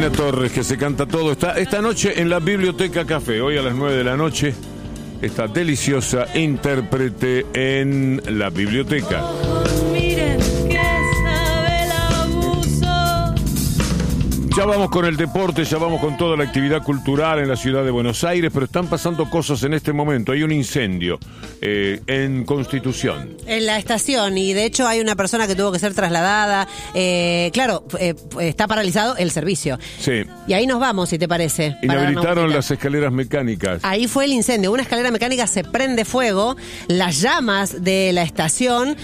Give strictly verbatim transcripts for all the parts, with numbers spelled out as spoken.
Cristina Torres, que se canta todo. Está esta noche en la Biblioteca Café, hoy a las nueve de la noche. Esta deliciosa intérprete en la biblioteca. Ya vamos con el deporte, ya vamos con toda la actividad cultural en la ciudad de Buenos Aires, pero están pasando cosas en este momento. Hay un incendio eh, en Constitución. En la estación, y de hecho hay una persona que tuvo que ser trasladada. Eh, claro, eh, está paralizado el servicio. Sí. Y ahí nos vamos, si te parece. Inhabilitaron las escaleras mecánicas. Ahí fue el incendio. Una escalera mecánica se prende fuego, las llamas de la estación,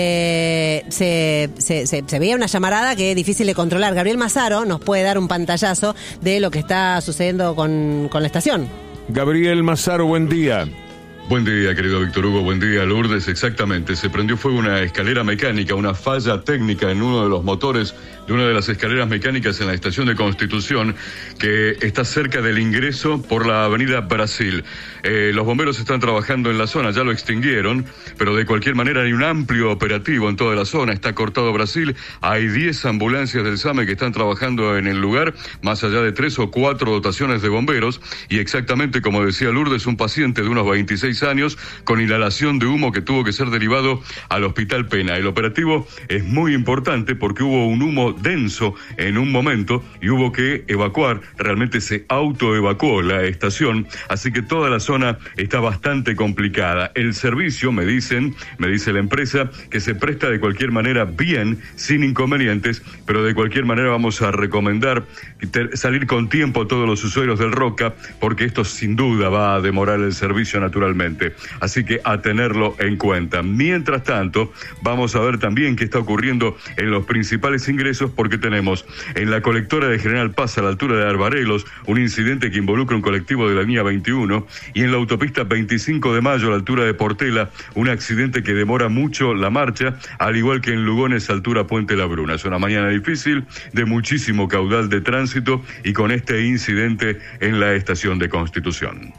eh, se, se, se, se veía una llamarada que es difícil de controlar. Gabriel Mazaro nos puede dar un pantallazo de lo que está sucediendo con, con la estación. Gabriel Mazaro, buen día. Buen día, querido Víctor Hugo, buen día, Lourdes. Exactamente, se prendió fuego una escalera mecánica, una falla técnica en uno de los motores de una de las escaleras mecánicas en la estación de Constitución, que está cerca del ingreso por la avenida Brasil. Eh, los bomberos están trabajando en la zona, ya lo extinguieron, pero de cualquier manera hay un amplio operativo en toda la zona. Está cortado Brasil, hay diez ambulancias del SAME que están trabajando en el lugar, más allá de tres o cuatro dotaciones de bomberos, y exactamente como decía Lourdes, un paciente de unos veintiséis años con inhalación de humo que tuvo que ser derivado al Hospital Pena. El operativo es muy importante porque hubo un humo denso en un momento y hubo que evacuar, realmente se autoevacuó la estación, así que toda la zona está bastante complicada. El servicio, me dicen, me dice la empresa, que se presta de cualquier manera bien, sin inconvenientes, pero de cualquier manera vamos a recomendar salir con tiempo a todos los usuarios del Roca, porque esto sin duda va a demorar el servicio naturalmente. Así que a tenerlo en cuenta. Mientras tanto, vamos a ver también qué está ocurriendo en los principales ingresos, porque tenemos en la colectora de General Paz a la altura de Arbarelos un incidente que involucra un colectivo de la línea veintiuno, y en la autopista veinticinco de mayo a la altura de Portela un accidente que demora mucho la marcha, al igual que en Lugones altura Puente La Bruna. Es una mañana difícil, de muchísimo caudal de tránsito, y con este incidente en la estación de Constitución.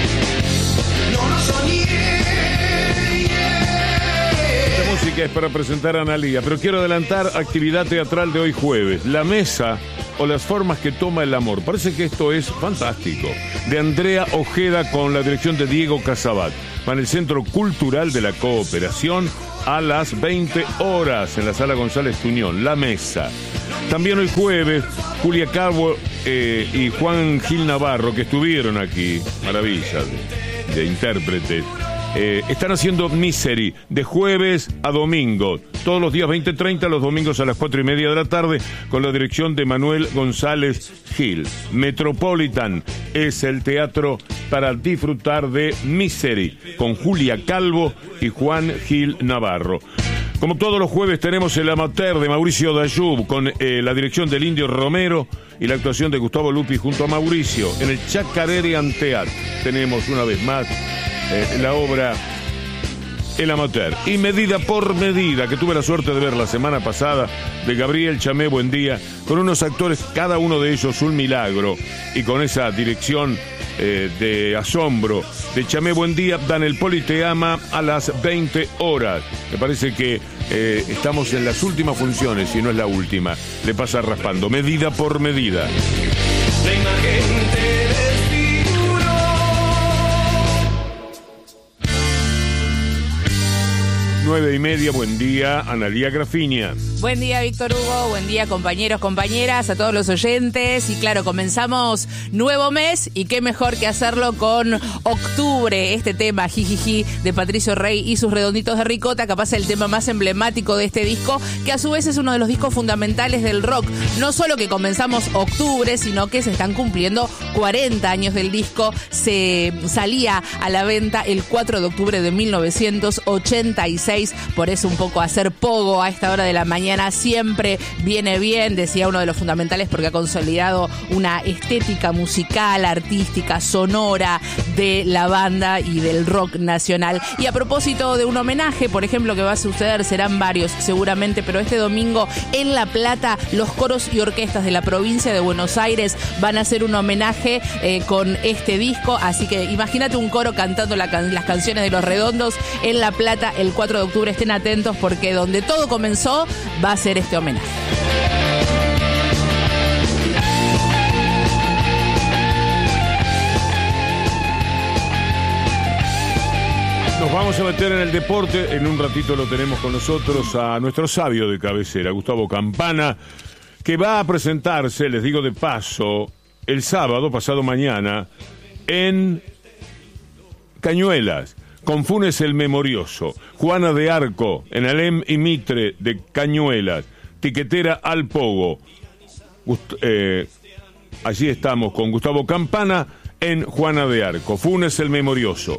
Es para presentar a Analía, pero quiero adelantar actividad teatral de hoy jueves. La mesa o las formas que toma el amor. Parece que esto es fantástico. De Andrea Ojeda con la dirección de Diego Casabat. Va en el Centro Cultural de la Cooperación a las veinte horas en la Sala González Tuñón. La mesa. También hoy jueves, Julia Calvo eh, y Juan Gil Navarro, que estuvieron aquí, maravillas de, de intérpretes. Eh, están haciendo Misery de jueves a domingo, todos los días veinte treinta, los domingos a las cuatro y media de la tarde, con la dirección de Manuel González Gil. Metropolitan es el teatro para disfrutar de Misery, con Julia Calvo y Juan Gil Navarro. Como todos los jueves tenemos el Amateur de Mauricio Dayub, con eh, la dirección del Indio Romero y la actuación de Gustavo Lupi junto a Mauricio. En el Chacarerian Theatre tenemos una vez más Eh, la obra El Amateur, y Medida por Medida, que tuve la suerte de ver la semana pasada, de Gabriel Chamé Buendía, con unos actores, cada uno de ellos un milagro, y con esa dirección eh, de asombro de Chamé Buendía. Dan el Politeama a las veinte horas. Me parece que eh, estamos en las últimas funciones, si no es la última. Le pasa raspando, Medida por Medida. La imagen te Nueve y media, buen día, Analía Grafiña. Buen día, Víctor Hugo, buen día, compañeros, compañeras, a todos los oyentes. Y claro, comenzamos nuevo mes, y qué mejor que hacerlo con Octubre, este tema, Jijiji, de Patricio Rey y sus Redonditos de Ricota, capaz el tema más emblemático de este disco, que a su vez es uno de los discos fundamentales del rock. No solo que comenzamos octubre, sino que se están cumpliendo cuarenta años del disco. Se salía a la venta el cuatro de octubre de mil novecientos ochenta y seis, por eso un poco hacer pogo a esta hora de la mañana siempre viene bien, decía uno de los fundamentales, porque ha consolidado una estética musical, artística, sonora de la banda y del rock nacional. Y a propósito de un homenaje, por ejemplo, que va a suceder, serán varios seguramente, pero este domingo en La Plata, los coros y orquestas de la provincia de Buenos Aires van a hacer un homenaje eh, con este disco, así que imagínate un coro cantando la can- las canciones de Los Redondos en La Plata el cuatro de octubre. Estén atentos, porque donde todo comenzó va a ser este homenaje. vamos a meter en el deporte. En un ratito lo tenemos con nosotros a nuestro sabio de cabecera, Gustavo Campana, que va a presentarse, les digo de paso, el sábado, pasado mañana, en Cañuelas, con Funes el Memorioso, Juana de Arco, en Alem y Mitre de Cañuelas, Tiquetera al Pogo. Gust- eh, allí estamos con Gustavo Campana en Juana de Arco, Funes el Memorioso.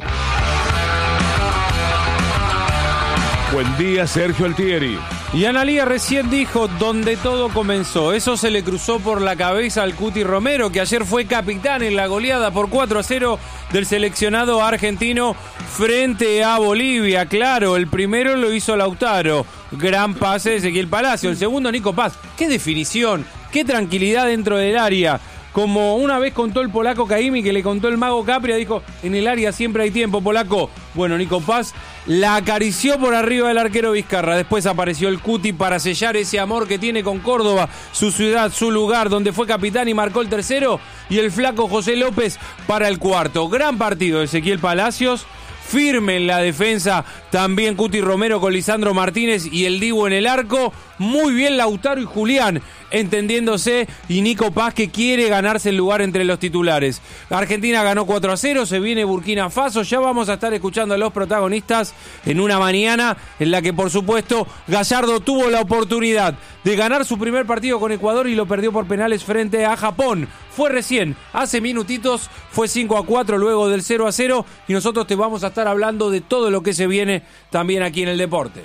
Buen día, Sergio Altieri. Y Analía recién dijo donde todo comenzó. Eso se le cruzó por la cabeza al Cuti Romero, que ayer fue capitán en la goleada por cuatro a cero del seleccionado argentino frente a Bolivia. Claro, el primero lo hizo Lautaro. Gran pase de Ezequiel Palacio. El segundo, Nico Paz. Qué definición, qué tranquilidad dentro del área. Como una vez contó el polaco Caimi, que le contó el mago Capria, dijo, en el área siempre hay tiempo, polaco. Bueno, Nico Paz la acarició por arriba del arquero Vizcarra. Después apareció el Cuti para sellar ese amor que tiene con Córdoba, su ciudad, su lugar, donde fue capitán y marcó el tercero. Y el flaco José López para el cuarto. Gran partido de Ezequiel Palacios. Firme en la defensa también Cuti Romero con Lisandro Martínez y el Dibu en el arco. Muy bien Lautaro y Julián entendiéndose, y Nico Paz, que quiere ganarse el lugar entre los titulares. Argentina ganó cuatro a cero, se viene Burkina Faso. Ya vamos a estar escuchando a los protagonistas en una mañana en la que, por supuesto, Gallardo tuvo la oportunidad de ganar su primer partido con Ecuador y lo perdió por penales frente a Japón. Fue recién, hace minutitos, fue cinco a cuatro luego del cero a cero, y nosotros te vamos a estar hablando de todo lo que se viene también aquí en el deporte.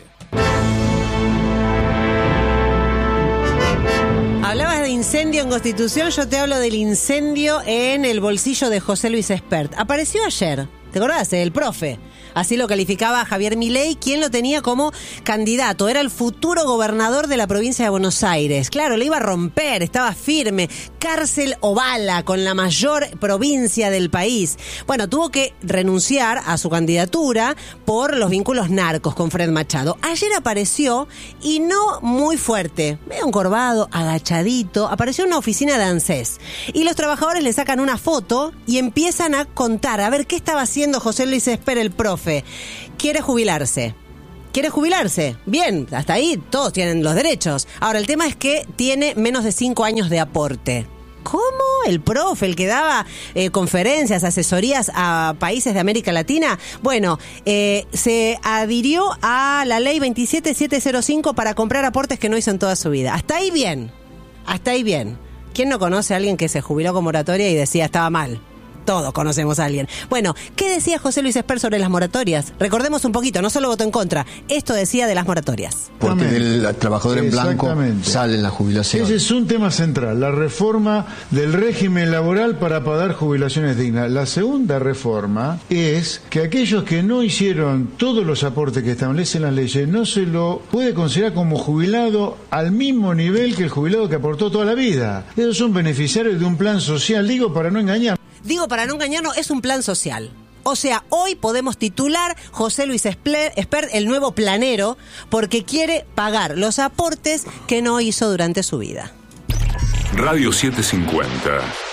Hablabas de incendio en Constitución, yo te hablo del incendio en el bolsillo de José Luis Espert. Apareció ayer, ¿te acordás? El profe. Así lo calificaba Javier Milei, quien lo tenía como candidato. Era el futuro gobernador de la provincia de Buenos Aires. Claro, le iba a romper, estaba firme. Cárcel o bala con la mayor provincia del país. Bueno, tuvo que renunciar a su candidatura por los vínculos narcos con Fred Machado. Ayer apareció, y no muy fuerte, medio encorvado, agachadito, apareció en una oficina de ANSES. Y los trabajadores le sacan una foto y empiezan a contar, a ver qué estaba haciendo José Luis Espert, el profe. Quiere jubilarse. ¿Quiere jubilarse? Bien, hasta ahí todos tienen los derechos. Ahora, el tema es que tiene menos de cinco años de aporte. ¿Cómo? El profe, el que daba eh, conferencias, asesorías a países de América Latina, bueno, eh, se adhirió a la ley veintisiete mil setecientos cinco para comprar aportes que no hizo en toda su vida. Hasta ahí bien, hasta ahí bien. ¿Quién no conoce a alguien que se jubiló con moratoria y decía estaba mal? Todos conocemos a alguien. Bueno, ¿qué decía José Luis Espert sobre las moratorias? Recordemos un poquito, no solo votó en contra, esto decía de las moratorias. Porque del trabajador en blanco sale en la jubilación. Ese es un tema central, la reforma del régimen laboral para pagar jubilaciones dignas. La segunda reforma es que aquellos que no hicieron todos los aportes que establecen las leyes, no se lo puede considerar como jubilado al mismo nivel que el jubilado que aportó toda la vida. Esos son beneficiarios de un plan social, digo para no engañar. Digo, para no engañarnos, es un plan social. O sea, hoy podemos titular José Luis Espert el nuevo planero, porque quiere pagar los aportes que no hizo durante su vida. Radio setecientos cincuenta.